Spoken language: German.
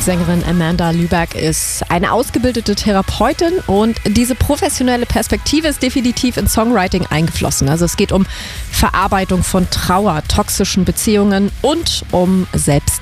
Sängerin Amanda Lüberg ist eine ausgebildete Therapeutin und diese professionelle Perspektive ist definitiv ins Songwriting eingeflossen. Also es geht um Verarbeitung von Trauer, toxischen Beziehungen und um